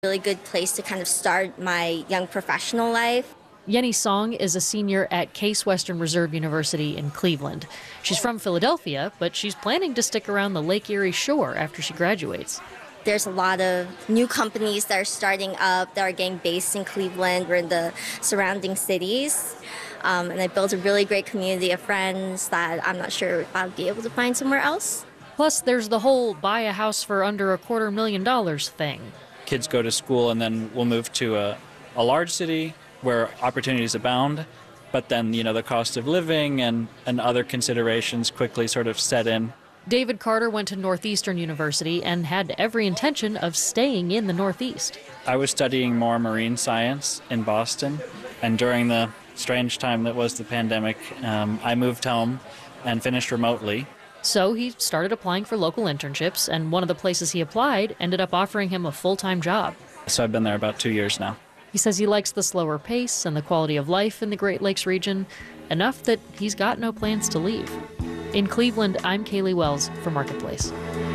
Really good place to kind of start my young professional life. Yenny Song is a senior at Case Western Reserve University in Cleveland. She's from Philadelphia, but she's planning to stick around the Lake Erie shore after she graduates. There's a lot of new companies that are starting up that are getting based in Cleveland or in the surrounding cities. And I built a really great community of friends that I'm not sure if I'll be able to find somewhere else. Plus, there's the whole buy a house for under $250,000 thing. Kids go to school and then we'll move to a large city where opportunities abound, but then, the cost of living and other considerations quickly sort of set in. David Carter went to Northeastern University and had every intention of staying in the Northeast. I was studying more marine science in Boston, and during the strange time that was the pandemic, I moved home and finished remotely. So he started applying for local internships, and one of the places he applied ended up offering him a full-time job. So I've been there about 2 years now. He says he likes the slower pace and the quality of life in the Great Lakes region, enough that he's got no plans to leave. In Cleveland, I'm Kaylee Wells for Marketplace.